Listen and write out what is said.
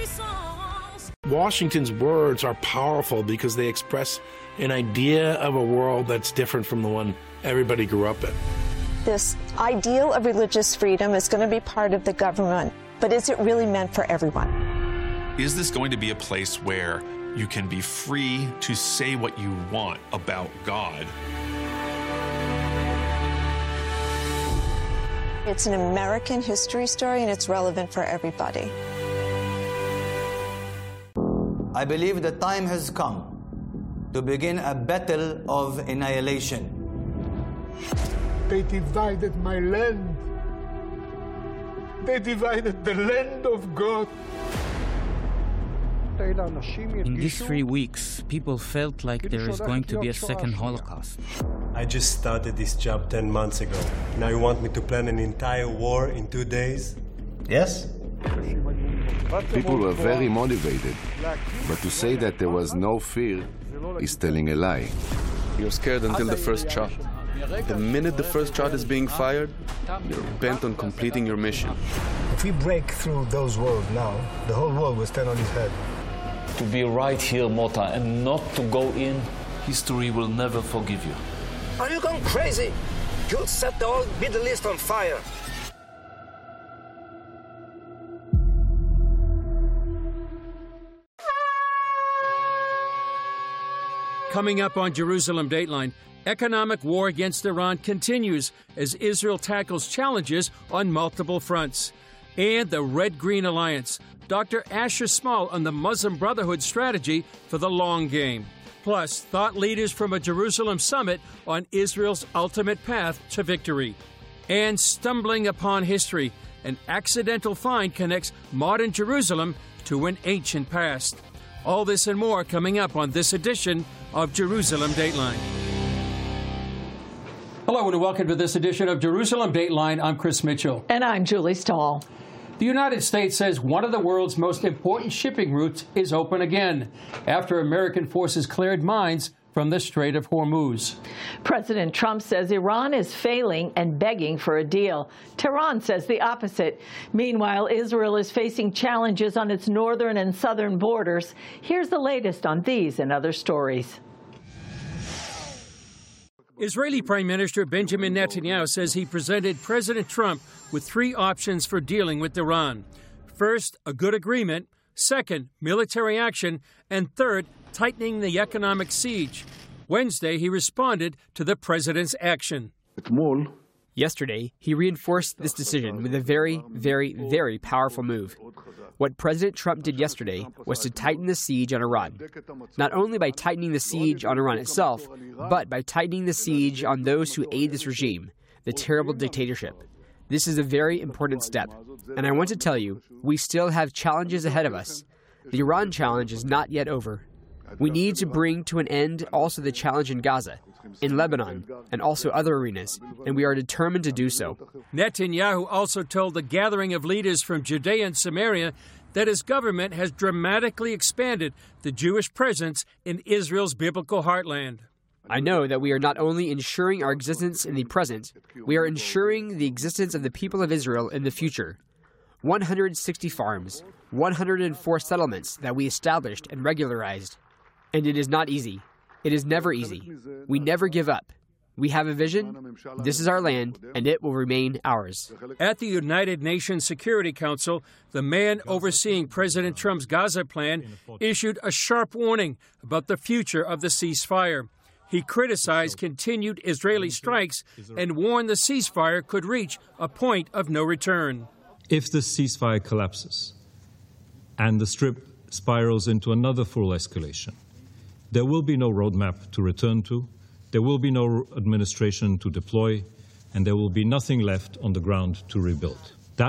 Washington's words are powerful because they express an idea of a world that's different from the one everybody grew up in. This ideal of religious freedom is going to be part of the government, but is it really meant for everyone? Is this going to be a place where you can be free to say what you want about God? It's an American history story, and it's relevant for everybody. I believe the time has come to begin a battle of annihilation. They divided my land. They divided the land of God. In these 3 weeks, people felt like there is going to be a second Holocaust. I just started this job 10 months ago. Now you want me to plan an entire war in 2 days? Yes? People were very motivated, but to say that there was no fear is telling a lie. You're scared until the first shot. The minute the first shot is being fired, you're bent on completing your mission. If we break through those walls now, the whole world will stand on its head. To be right here, Mota, and not to go in, history will never forgive you. Are you going crazy? You'll set the whole Middle East on fire. Coming up on Jerusalem Dateline, economic war against Iran continues as Israel tackles challenges on multiple fronts. And the Red-Green Alliance, Dr. Asher Small on the Muslim Brotherhood strategy for the long game. Plus, thought leaders from a Jerusalem summit on Israel's ultimate path to victory. And stumbling upon history, an accidental find connects modern Jerusalem to an ancient past. All this and more coming up on this edition of Jerusalem Dateline. Hello and welcome to this edition of Jerusalem Dateline. I'm Chris Mitchell. And I'm Julie Stahl. The United States says one of the world's most important shipping routes is open again after American forces cleared mines from the Strait of Hormuz. President Trump says Iran is failing and begging for a deal. Tehran says the opposite. Meanwhile, Israel is facing challenges on its northern and southern borders. Here's the latest on these and other stories. Israeli Prime Minister Benjamin Netanyahu says he presented President Trump with 3 options for dealing with Iran. First, a good agreement. Second, military action. And third, tightening the economic siege. Wednesday, he responded to the president's action. Yesterday, he reinforced this decision with a very, very, very powerful move. What President Trump did yesterday was to tighten the siege on Iran. Not only by tightening the siege on Iran itself, but by tightening the siege on those who aid this regime, the terrible dictatorship. This is a very important step. And I want to tell you, we still have challenges ahead of us. The Iran challenge is not yet over. We need to bring to an end also the challenge in Gaza, in Lebanon, and also other arenas, and we are determined to do so. Netanyahu also told the gathering of leaders from Judea and Samaria that his government has dramatically expanded the Jewish presence in Israel's biblical heartland. I know that we are not only ensuring our existence in the present, we are ensuring the existence of the people of Israel in the future. 160 farms, 104 settlements that we established and regularized. And it is not easy. It is never easy. We never give up. We have a vision. This is our land, and it will remain ours. At the United Nations Security Council, the man overseeing President Trump's Gaza plan issued a sharp warning about the future of the ceasefire. He criticized continued Israeli strikes and warned the ceasefire could reach a point of no return. If the ceasefire collapses and the Strip spirals into another full escalation, there will be no roadmap to return to, there will be no administration to deploy, and there will be nothing left on the ground to rebuild.